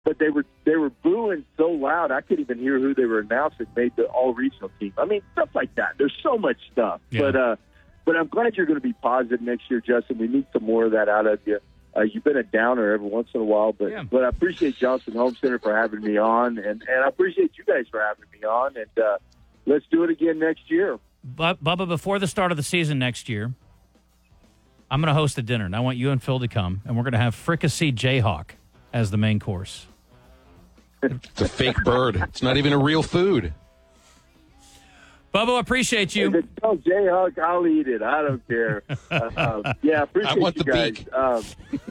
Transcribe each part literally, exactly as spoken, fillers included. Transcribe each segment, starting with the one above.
but they were they were booing so loud I couldn't even hear who they were announcing made the all-regional team. I mean, stuff like that. There's so much stuff. Yeah. But uh, but I'm glad you're going to be positive next year, Justin. We need some more of that out of you. Uh, you've been a downer every once in a while, but Yeah. but I appreciate Johnson Home Center for having me on, and, and I appreciate you guys for having me on, and uh, let's do it again next year. But, Bubba, before the start of the season next year, I'm going to host a dinner, and I want you and Phil to come, and we're going to have fricassee Jayhawk as the main course. It's a fake bird. It's not even a real food. Bubba, appreciate you. If it's called Jayhawk, I'll eat it. I don't care. Uh, uh, yeah, appreciate I want you the guys. beak. Um,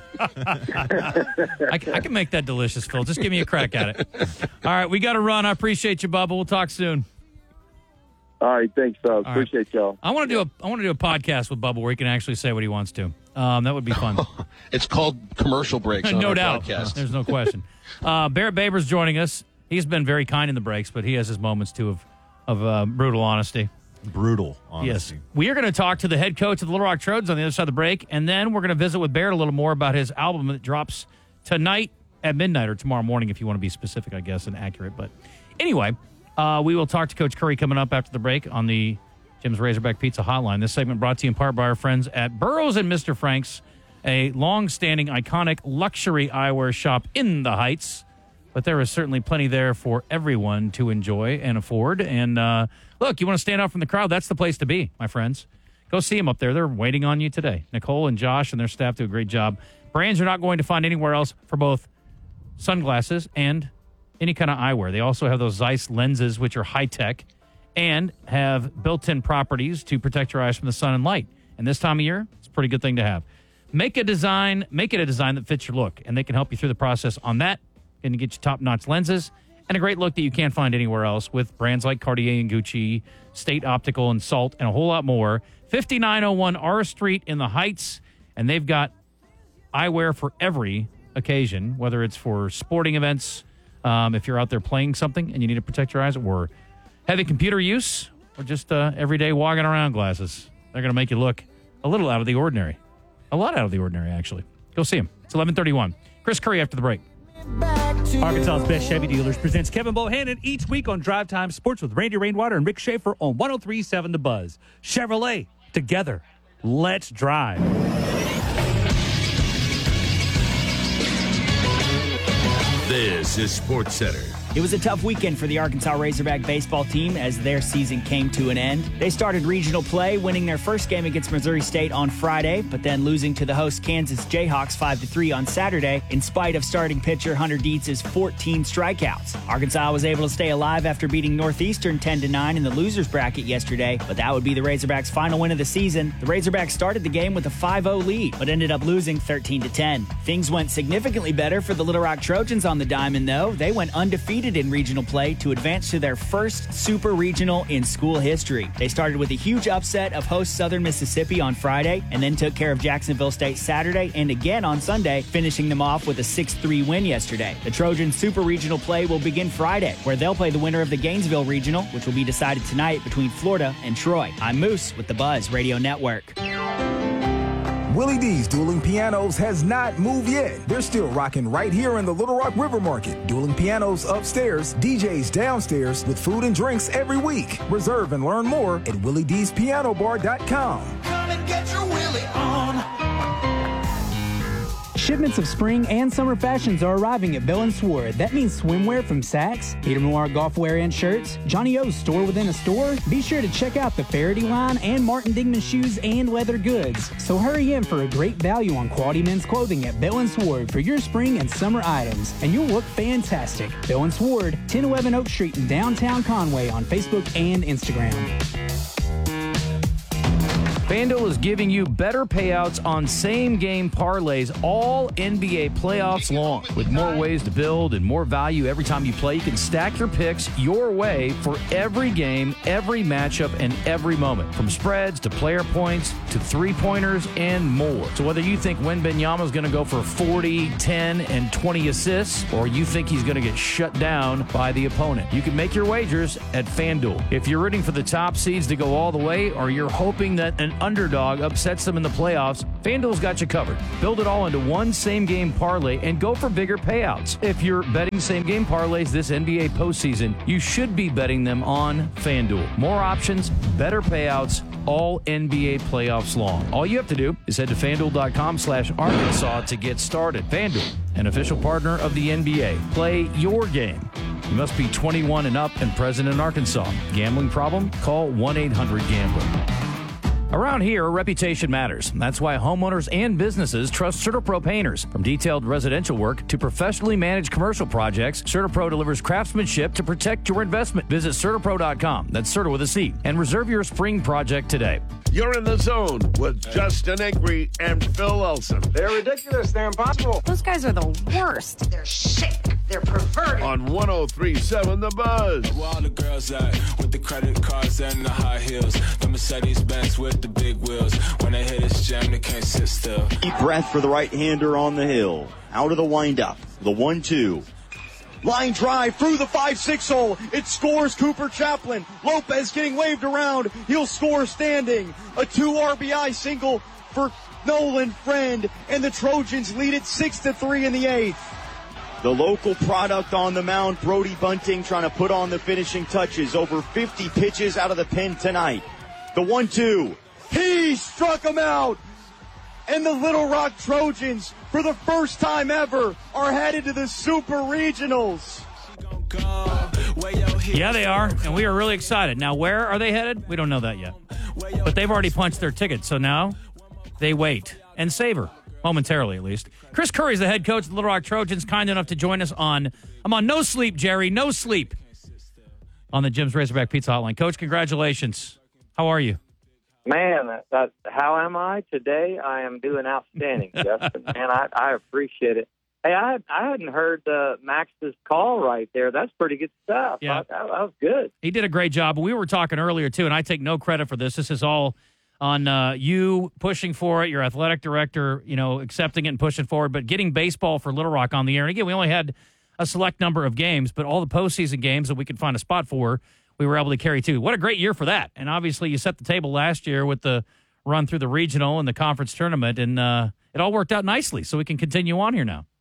I, c- I can make that delicious, Phil. Just give me a crack at it. All right, we got to run. I appreciate you, Bubba. We'll talk soon. all right, thanks, fellas. All right. Appreciate y'all. I want to do a I want to do a podcast with Bubba where he can actually say what he wants to. Um, that would be fun. It's called commercial breaks on No our doubt. podcast. There's no question. Uh, Barrett Baber's joining us. He's been very kind in the breaks, but he has his moments, too, of, of uh, brutal honesty. Brutal honesty. Yes. We are going to talk to the head coach of the Little Rock Trojans on the other side of the break, and then we're going to visit with Barrett a little more about his album that drops tonight at midnight or tomorrow morning, if you want to be specific, I guess, and accurate. But anyway, uh, we will talk to Coach Curry coming up after the break on the Jim's Razorback Pizza Hotline. This segment brought to you in part by our friends at Burroughs and Mister Frank's, a long-standing, iconic luxury eyewear shop in the Heights. But there is certainly plenty there for everyone to enjoy and afford. And uh, look, you want to stand out from the crowd, that's the place to be, my friends. Go see them up there. They're waiting on you today. Nicole and Josh and their staff do a great job. Brands you're not going to find anywhere else for both sunglasses and any kind of eyewear. They also have those Zeiss lenses, which are high-tech, and have built-in properties to protect your eyes from the sun and light. And this time of year, it's a pretty good thing to have. Make a design, make it a design that fits your look, and they can help you through the process on that. And to get you top-notch lenses and a great look that you can't find anywhere else with brands like Cartier and Gucci, State Optical and Salt, and a whole lot more. fifty-nine oh one R Street in the Heights, and they've got eyewear for every occasion, whether it's for sporting events, um, if you're out there playing something and you need to protect your eyes, or heavy computer use, or just uh, everyday walking around glasses. They're going to make you look a little out of the ordinary. A lot out of the ordinary, actually. Go see them. It's eleven thirty-one. Chris Curry after the break. Arkansas's Best Chevy Dealers presents Kevin Bohannon each week on Drive Time Sports with Randy Rainwater and Rick Schaefer on one oh three point seven The Buzz. Chevrolet, together, let's drive. This is Sports Center. It was a tough weekend for the Arkansas Razorback baseball team as their season came to an end. They started regional play, winning their first game against Missouri State on Friday, but then losing to the host Kansas Jayhawks five to three on Saturday, in spite of starting pitcher Hunter Dietz's fourteen strikeouts. Arkansas was able to stay alive after beating Northeastern ten to nine in the losers bracket yesterday, but that would be the Razorbacks' final win of the season. The Razorbacks started the game with a five oh lead, but ended up losing thirteen to ten. Things went significantly better for the Little Rock Trojans on the diamond, though. They went undefeated in regional play to advance to their first super regional in school history. They started with a huge upset of host Southern Mississippi on Friday and then took care of Jacksonville State Saturday and again on Sunday, finishing them off with a six three win yesterday. The Trojans super regional play will begin Friday, where they'll play the winner of the Gainesville regional, which will be decided tonight between Florida and Troy. I'm Moose with the Buzz Radio Network. Willie D's Dueling Pianos has not moved yet. They're still rocking right here in the Little Rock River Market. Dueling Pianos upstairs, D Js downstairs with food and drinks every week. Reserve and learn more at willie d's piano bar dot com. Come and get your Willie on. Shipments of spring and summer fashions are arriving at Bell and Sword. That means swimwear from Saks, Peter Noir golf wear and shirts, Johnny O's store within a store. Be sure to check out the Faraday line and Martin Dingman shoes and leather goods. So hurry in for a great value on quality men's clothing at Bell and Sword for your spring and summer items, and you'll look fantastic. Bell and Sword, ten eleven Oak Street in downtown Conway on Facebook and Instagram. FanDuel is giving you better payouts on same-game parlays all N B A playoffs long. With more ways to build and more value every time you play, you can stack your picks your way for every game, every matchup, and every moment. From spreads to player points to three-pointers and more. So whether you think Wembanyama is going to go for forty, ten, and twenty assists, or you think he's going to get shut down by the opponent, you can make your wagers at FanDuel. If you're rooting for the top seeds to go all the way, or you're hoping that an underdog upsets them in the playoffs, FanDuel's got you covered. Build it all into one same-game parlay and go for bigger payouts. If you're betting same-game parlays this N B A postseason, you should be betting them on FanDuel. More options, better payouts, all N B A playoffs long. All you have to do is head to FanDuel.com slash Arkansas to get started. FanDuel, an official partner of the N B A. Play your game. You must be twenty-one and up and present in Arkansas. Gambling problem? Call one eight hundred gambler. Around here, reputation matters. That's why homeowners and businesses trust CertaPro painters. From detailed residential work to professionally managed commercial projects, CertaPro delivers craftsmanship to protect your investment. Visit Certapro dot com, that's Certa with a C, and reserve your spring project today. You're in the zone with Justin Acree and Phil Olsen. They're ridiculous. They're impossible. Those guys are the worst. They're sick. They're perverted. On one oh three point seven The Buzz. Where all the girls at with the credit cards and the high heels. The Mercedes Benz with the big wheels. When they hit this jam, they can't sit still. Deep breath for the right-hander on the hill. Out of the windup. The one two. Line drive through the five six hole. It scores Cooper Chaplin. Lopez getting waved around. He'll score standing. A two R B I single for Nolan Friend. And the Trojans lead it six to three in the eighth. The local product on the mound, Brody Bunting, trying to put on the finishing touches. Over fifty pitches out of the pen tonight. The one two. He struck him out. And the Little Rock Trojans, for the first time ever, are headed to the Super Regionals. Yeah, they are, and we are really excited. Now, where are they headed? We don't know that yet. But they've already punched their ticket, so now they wait and savor, momentarily at least. Chris Curry is the head coach of the Little Rock Trojans, kind enough to join us on, I'm on No Sleep, Jerry, No Sleep, on the Jim's Razorback Pizza Hotline. Coach, congratulations. How are you? Man, that, that, how am I today? I am doing outstanding, Justin. Man, I, I appreciate it. Hey, I I hadn't heard uh, Max's call right there. That's pretty good stuff. Yeah. I, that, that was good. He did a great job. We were talking earlier, too, and I take no credit for this. This is all on uh, you pushing for it, your athletic director, you know, accepting it and pushing forward, but getting baseball for Little Rock on the air. And, again, we only had a select number of games, but all the postseason games that we could find a spot for, we were able to carry too. What a great year for that. And obviously you set the table last year with the run through the regional and the conference tournament, and uh, it all worked out nicely, so we can continue on here now.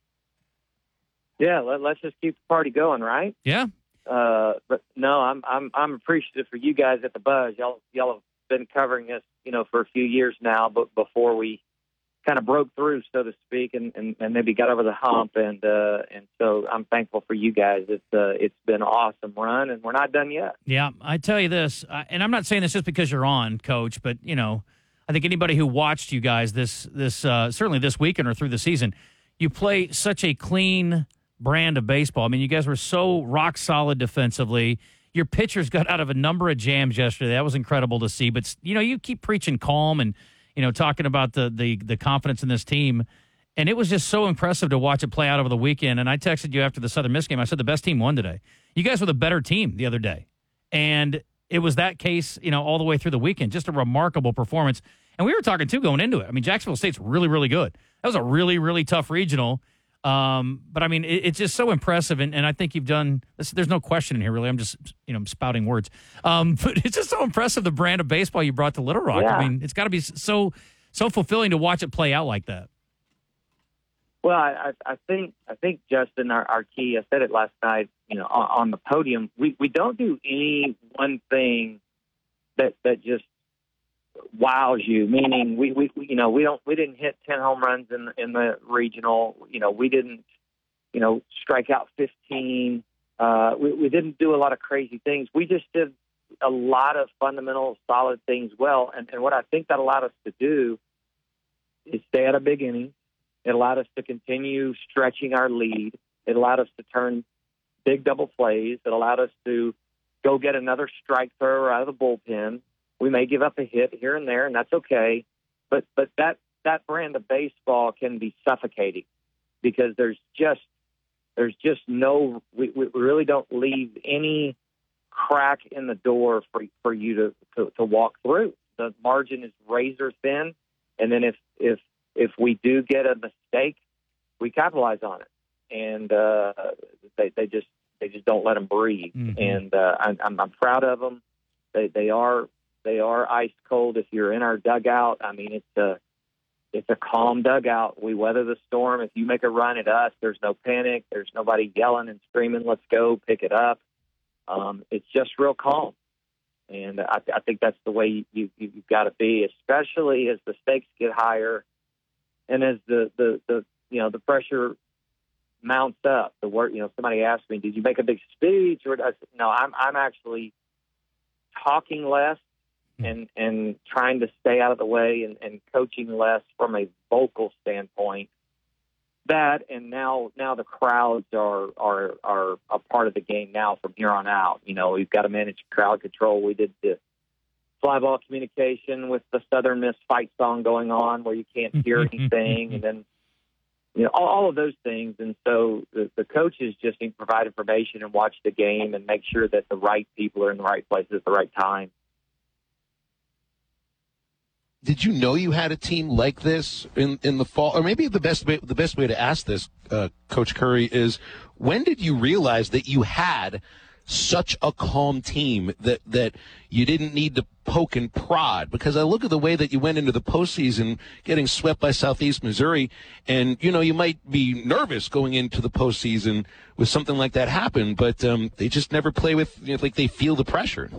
Yeah, let, let's just keep the party going, right? Yeah. Uh, but no, I'm I'm I'm appreciative for you guys at the Buzz. Y'all y'all have been covering this, you know, for a few years now, but before we kind of broke through, so to speak, and, and, and maybe got over the hump, and uh, and so I'm thankful for you guys. It's uh, it's been an awesome run, and we're not done yet. Yeah, I tell you this, uh, and I'm not saying this just because you're on, Coach, but you know, I think anybody who watched you guys this this uh, certainly this weekend or through the season, you play such a clean brand of baseball. I mean, you guys were so rock solid defensively. Your pitchers got out of a number of jams yesterday. That was incredible to see. But you know, you keep preaching calm and, you know, talking about the, the the confidence in this team. And it was just so impressive to watch it play out over the weekend. And I texted you after the Southern Miss game. I said the best team won today. You guys were the better team the other day. And it was that case, you know, all the way through the weekend. Just a remarkable performance. And we were talking, too, going into it. I mean, Jacksonville State's really, really good. That was a really, really tough regional. Um, but, I mean, it, it's just so impressive. And, and I think you've done this, – there's no question in here, really. I'm just, you know, I'm spouting words. Um, but it's just so impressive, the brand of baseball you brought to Little Rock. Yeah. I mean, it's got to be so so fulfilling to watch it play out like that. Well, I, I think, I think Justin, our, our key, I said it last night, you know, on, on the podium, we, we don't do any one thing that, that just wows you, meaning we, we, you know, we don't, we didn't hit ten home runs in, in the regional, you know, we didn't, you know, strike out fifteen. Uh, we, we didn't do a lot of crazy things. We just did a lot of fundamental, solid things well. And, and what I think that allowed us to do is stay at a big inning. It allowed us to continue stretching our lead. It allowed us to turn big double plays. It allowed us to go get another strike thrower out of the bullpen. We may give up a hit here and there, and that's okay. But but that, that brand of baseball can be suffocating because there's just there's just no we, we really don't leave any crack in the door for for you to, to, to walk through. The margin is razor thin, and then if if if we do get a mistake, we capitalize on it, and uh, they they just they just don't let them breathe. Mm-hmm. And uh, I'm I'm proud of them. They they are They are ice cold. If you're in our dugout, I mean, it's a it's a calm dugout. We weather the storm. If you make a run at us, there's no panic. There's nobody yelling and screaming, "Let's go, pick it up." Um, it's just real calm, and I, I think that's the way you, you you've got to be, especially as the stakes get higher, and as the the, the you know the pressure mounts up. The word, you know, somebody asked me, "Did you make a big speech?" Or I said, no, I'm I'm actually talking less and and trying to stay out of the way and, and coaching less from a vocal standpoint. That and now now the crowds are are are a part of the game now from here on out. You know, we've got to manage crowd control. We did the fly ball communication with the Southern Miss fight song going on where you can't hear anything, and then you know all, all of those things. And so the, the coaches just need to provide information and watch the game and make sure that the right people are in the right places at the right time. Did you know you had a team like this in, in the fall? Or maybe the best way, the best way to ask this, uh, Coach Curry, is when did you realize that you had such a calm team that, that you didn't need to poke and prod? Because I look at the way that you went into the postseason getting swept by Southeast Missouri, and, you know, you might be nervous going into the postseason with something like that happen, but um, they just never play with, you know, like they feel the pressure.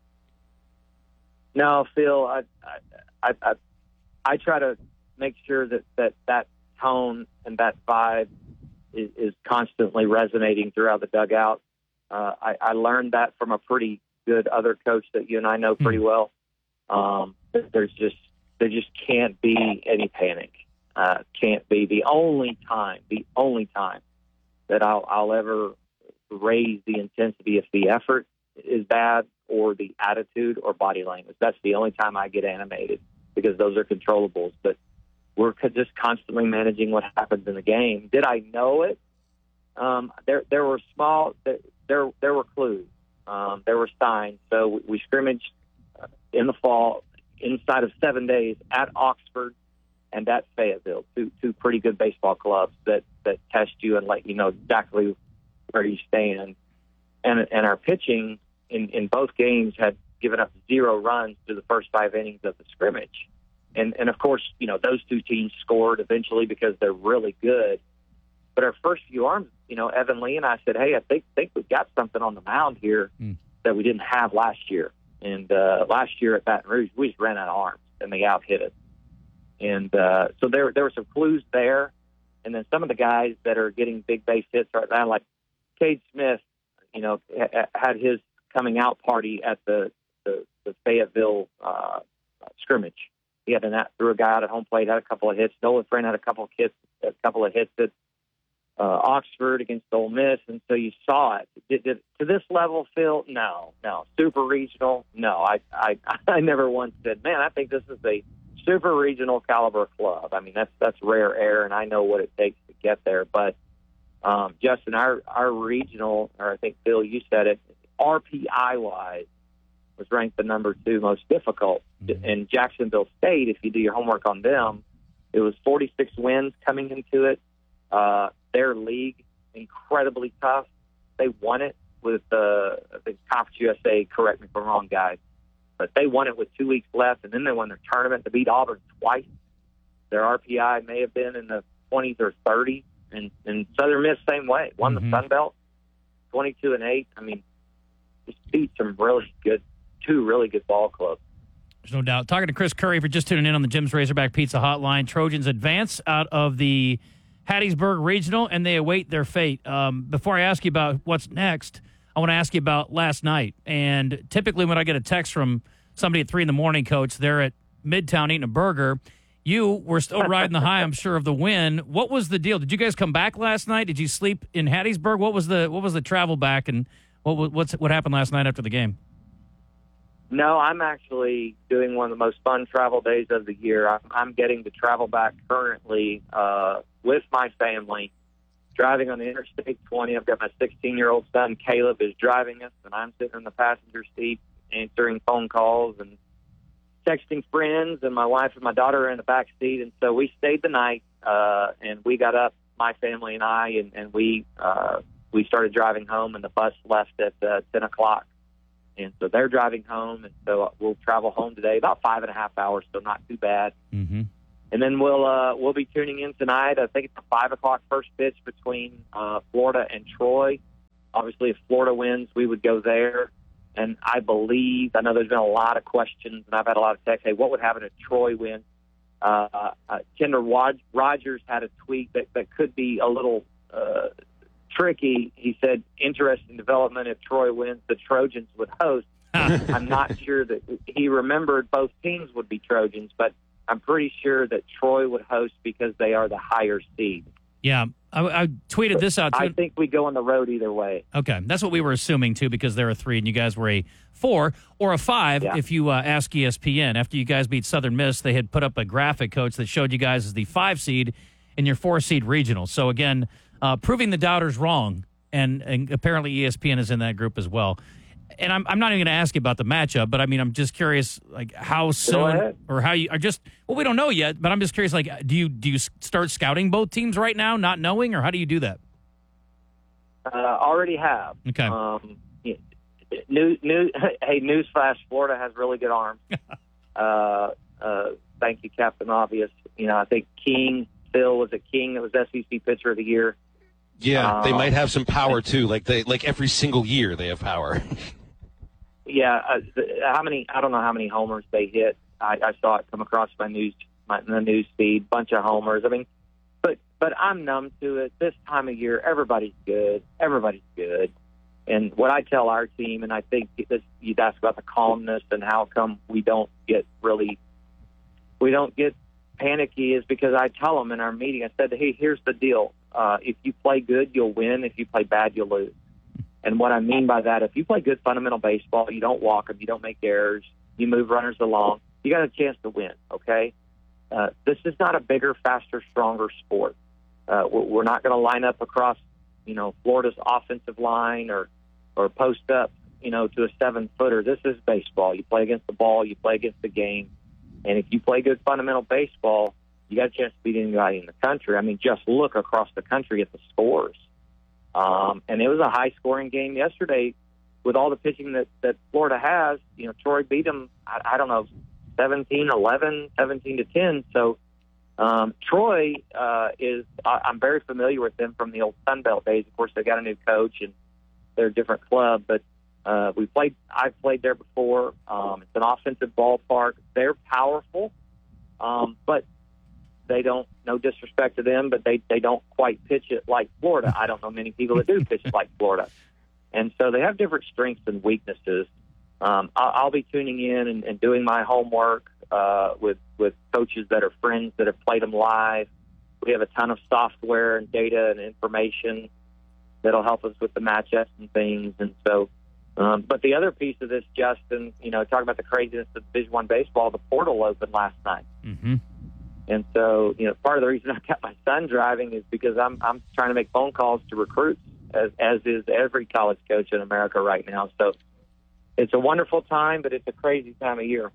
No, Phil, I, I I, I I try to make sure that, that, that tone and that vibe is, is constantly resonating throughout the dugout. Uh, I, I learned that from a pretty good other coach that you and I know pretty well. Um, there's just there just can't be any panic. Uh, can't be the only time the only time that I'll, I'll ever raise the intensity if the effort is bad or the attitude or body language. That's the only time I get animated, because those are controllables. But we're just constantly managing what happens in the game. Did I know it? Um, there, there were small, there, there were clues. Um, there were signs. So we, we scrimmaged in the fall inside of seven days at Oxford and at Fayetteville, two, two pretty good baseball clubs that, that test you and let you know exactly where you stand. And, and our pitching in, in both games had given up zero runs through the first five innings of the scrimmage. And, and of course, you know, those two teams scored eventually because they're really good. But our first few arms, you know, Evan Lee and I said, hey, I think think we've got something on the mound here mm. that we didn't have last year. And uh, last year at Baton Rouge, we just ran out of arms, and they out-hit us. And uh, so there, there were some clues there. And then some of the guys that are getting big base hits right now, like Cade Smith, you know, ha- had his coming out party at the the, the Fayetteville uh, scrimmage. He had a threw a guy out at home plate, had a couple of hits. Nolan Friend had a couple of hits, a couple of hits at uh, Oxford against Ole Miss, and so you saw it. Did, did, to this level, Phil? No, no. Super regional? No. I, I, I never once said, man, I think this is a super regional caliber club. I mean, that's that's rare air, and I know what it takes to get there. But um, Justin, our our regional, or I think Phil, you said it, R P I wise, was ranked the number two most difficult. Mm-hmm. In Jacksonville State, if you do your homework on them, it was forty-six wins coming into it. Uh, their league, incredibly tough. They won it with uh, the Conference U S A, correct me if I'm wrong, guys, but they won it with two weeks left, and then they won their tournament to beat Auburn twice. Their R P I may have been in the twenties or thirties, and, and Southern Miss, same way. Won mm-hmm. the Sun Belt, twenty-two and eight. I mean, just beat some really good, two really good ball clubs. There's no doubt. Talking to Chris Curry for just tuning in on the Jim's Razorback Pizza Hotline. Trojans advance out of the Hattiesburg Regional, and they await their fate. Um, before I ask you about what's next, I want to ask you about last night. And typically when I get a text from somebody at three in the morning, Coach, they're at Midtown eating a burger. You were still riding the high, I'm sure, of the win. What was the deal? Did you guys come back last night? Did you sleep in Hattiesburg? What was the what was the travel back, and what what's what happened last night after the game? No, I'm actually doing one of the most fun travel days of the year. I'm, I'm getting to travel back currently uh, with my family, driving on the Interstate twenty. I've got my sixteen-year-old son, Caleb, is driving us, and I'm sitting in the passenger seat answering phone calls and texting friends, and my wife and my daughter are in the back seat. And so we stayed the night, uh, and we got up, my family and I, and, and we uh, we started driving home, and the bus left at uh, ten o'clock. and so they're driving home, and so we'll travel home today, about five and a half hours, so not too bad. Mm-hmm. And then we'll uh, we'll be tuning in tonight. I think it's a five o'clock first pitch between uh, Florida and Troy. Obviously, if Florida wins, we would go there. And I believe, I know there's been a lot of questions, and I've had a lot of texts, hey, what would happen if Troy wins? Uh, uh, Kendra Rogers had a tweet that, that could be a little uh, tricky. He said, interesting development if Troy wins, the Trojans would host. I'm not sure that he remembered both teams would be Trojans, but I'm pretty sure that Troy would host because they are the higher seed. Yeah, I, I tweeted this out, too. I think we go on the road either way. Okay, that's what we were assuming, too, because they're a three and you guys were a four or a five, yeah. if you uh, ask E S P N. After you guys beat Southern Miss, they had put up a graphic, Coach, that showed you guys as the five seed in your four seed regional. So, again, uh, proving the doubters wrong, and, and apparently E S P N is in that group as well. And I'm, I'm not even going to ask you about the matchup, but I mean, I'm just curious, like how soon or how you are just. Well, we don't know yet, but I'm just curious, like, do you do you start scouting both teams right now, not knowing, or how do you do that? Uh, already have. Okay. Um, new, new, hey, newsflash: Florida has really good arms. uh, uh, thank you, Captain Obvious. You know, I think King Phil was a King that was S E C Pitcher of the Year. Yeah, they um, might have some power too. Like they, like every single year, they have power. Yeah, uh, how many? I don't know how many homers they hit. I, I saw it come across my news, my the news feed. Bunch of homers. I mean, but but I'm numb to it. This time of year, everybody's good. Everybody's good. And what I tell our team, and I think this, you'd ask about the calmness and how come we don't get really, we don't get panicky, is because I tell them in our meeting. I said, hey, here's the deal. Uh, if you play good, you'll win. If you play bad, you'll lose. And what I mean by that, if you play good fundamental baseball, you don't walk them, you don't make errors, you move runners along, you got a chance to win, okay? Uh, this is not a bigger, faster, stronger sport. Uh, we're not going to line up across, you know, Florida's offensive line or, or post up, you know, to a seven-footer. This is baseball. You play against the ball, you play against the game. And if you play good fundamental baseball, you got a chance to beat anybody in the country. I mean, just look across the country at the scores. Um, and it was a high-scoring game yesterday with all the pitching that, that Florida has. You know, Troy beat them, I, I don't know, seventeen eleven, seventeen to ten. So um, Troy uh, is, I, I'm very familiar with them from the old Sun Belt days. Of course, they got a new coach, and they're a different club. But uh, we played. I've played there before. Um, it's an offensive ballpark. They're powerful, um, but they don't, no disrespect to them, but they, they don't quite pitch it like Florida. I don't know many people that do pitch it like Florida. And so they have different strengths and weaknesses. Um, I'll, I'll be tuning in and, and doing my homework uh, with, with coaches that are friends that have played them live. We have a ton of software and data and information that'll help us with the matchups and things. And so, um, but the other piece of this, Justin, you know, talking about the craziness of Division One baseball, the portal opened last night. Mm-hmm. And so, you know, part of the reason I got my son driving is because I'm I'm trying to make phone calls to recruits, as as is every college coach in America right now. So it's a wonderful time, but it's a crazy time of year.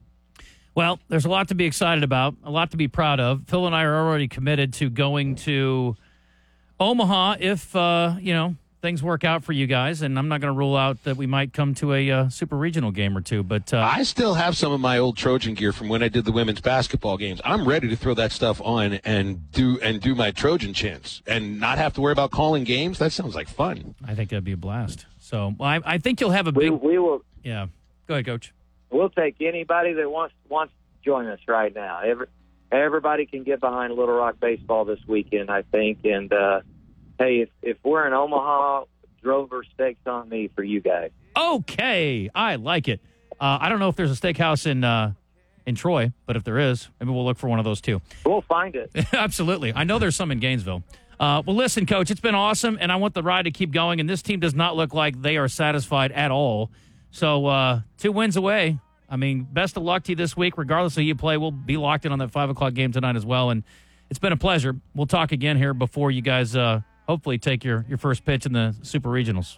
Well, there's a lot to be excited about, a lot to be proud of. Phil and I are already committed to going to Omaha if, uh, you know, things work out for you guys, and I'm not going to rule out that we might come to a uh, super regional game or two. But uh, I still have some of my old Trojan gear from when I did the women's basketball games. I'm ready to throw that stuff on and do and do my Trojan chants and not have to worry about calling games. That sounds like fun. I think that'd be a blast. So well, I, I think you'll have a big. We, we will. Yeah, go ahead, Coach. We'll take anybody that wants wants to join us right now. Every everybody can get behind Little Rock baseball this weekend, I think, and. Uh, Hey, if, if we're in Omaha, Drover Steaks on me for you guys. Okay, I like it. Uh, I don't know if there's a steakhouse in uh, in Troy, but if there is, maybe we'll look for one of those too. We'll find it. Absolutely. I know there's some in Gainesville. Uh, well, listen, Coach, it's been awesome, and I want the ride to keep going, and this team does not look like they are satisfied at all. So uh, two wins away. I mean, best of luck to you this week. Regardless of who you play, we'll be locked in on that five o'clock game tonight as well, and it's been a pleasure. We'll talk again here before you guys uh, – hopefully take your, your first pitch in the Super Regionals.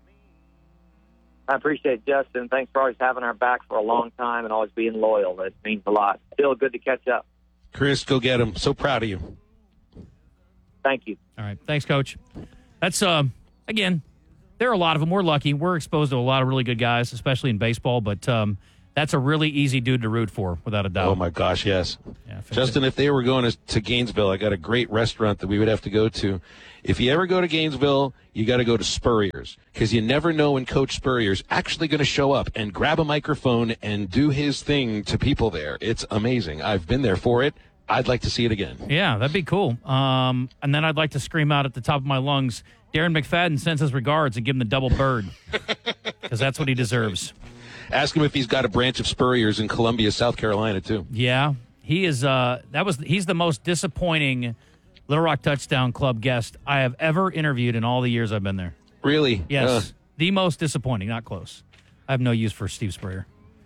I appreciate it, Justin. Thanks for always having our back for a long time and always being loyal. It means a lot. Still good to catch up. Chris, go get him. So proud of you. Thank you. All right. Thanks, Coach. That's, uh, again, there are a lot of them. We're lucky. We're exposed to a lot of really good guys, especially in baseball. But um, that's a really easy dude to root for, without a doubt. Oh, my gosh, yes. Yeah, Justin, if they were going to, to Gainesville, I got a great restaurant that we would have to go to. If you ever go to Gainesville, you got to go to Spurrier's, because you never know when Coach Spurrier's actually going to show up and grab a microphone and do his thing to people there. It's amazing. I've been there for it. I'd like to see it again. Yeah, that'd be cool. Um, and then I'd like to scream out at the top of my lungs, Darren McFadden sends his regards, and give him the double bird, because that's what he deserves. Ask him if he's got a branch of Spurrier's in Columbia, South Carolina, too. Yeah, he is. Uh, that was he's the most disappointing Little Rock Touchdown Club guest I have ever interviewed in all the years I've been there. Really? Yes, Uh. the most disappointing. Not close. I have no use for Steve Spurrier.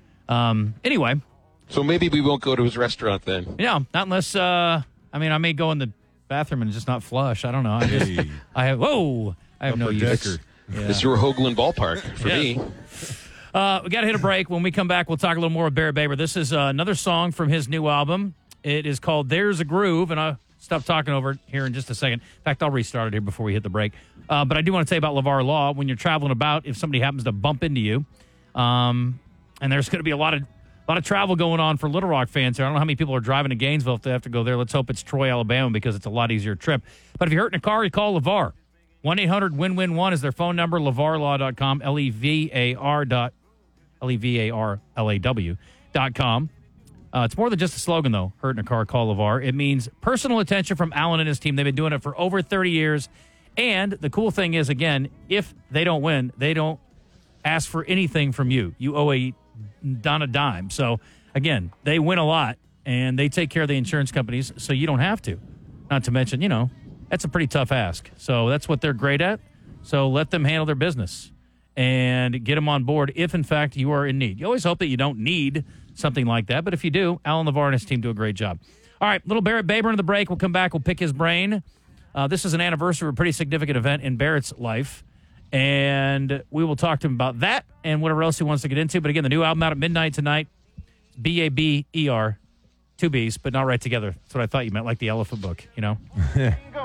Um, anyway. So maybe we won't go to his restaurant then. Yeah, not unless, uh, I mean, I may go in the bathroom and just not flush. I don't know. I just, Hey. I have, whoa, I have Upper no use. Decker. It's your Hoagland ballpark for Yes. me. Uh, we got to hit a break. When we come back, we'll talk a little more with Barrett Baber. This is uh, another song from his new album. It is called There's a Groove, and I'll stop talking over it here in just a second. In fact, I'll restart it here before we hit the break. Uh, but I do want to say about LeVar Law, when you're traveling about, if somebody happens to bump into you, um, and there's going to be a lot of A lot of travel going on for Little Rock fans here. I don't know how many people are driving to Gainesville if they have to go there. Let's hope it's Troy, Alabama, because it's a lot easier trip. But if you're hurt in a car, you call LeVar. one eight hundred win win one is their phone number, levar law dot com, L E V A R dot, L E V A R L A W dot com. Uh, it's more than just a slogan, though, hurt in a car, call LeVar. It means personal attention from Alan and his team. They've been doing it for over thirty years. And the cool thing is, again, if they don't win, they don't ask for anything from you. You owe a Don a dime. So, again, they win a lot, and they take care of the insurance companies, so you don't have to. Not to mention, you know, that's a pretty tough ask. So that's what they're great at. So let them handle their business and get them on board if, in fact, you are in need. You always hope that you don't need something like that, but if you do, Alan LeVar and his team do a great job. All right, little Barrett Baber in the break. We'll come back. We'll pick his brain. Uh, this is an anniversary of a pretty significant event in Barrett's life. And we will talk to him about that and whatever else he wants to get into. But again, the new album out at midnight tonight, B A B E R, two B's, but not right together. That's what I thought you meant, like the Elephant Book, you know?